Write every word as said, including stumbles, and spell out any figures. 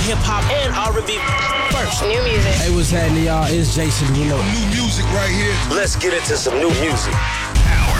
hip hop and R and B first. New music. Hey, what's happening, y'all? It's Jason Derulo. New music right here. Let's get into some new music. Power